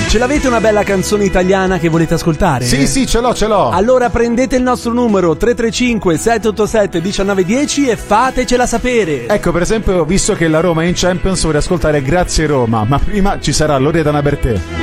Ce l'avete una bella canzone italiana che volete ascoltare? Sì, ce l'ho. Allora prendete il nostro numero 335 787 1910 e fatecela sapere. Ecco, per esempio, visto che la Roma è in Champions, vorrei ascoltare Grazie Roma, ma prima ci sarà Loredana Bertè.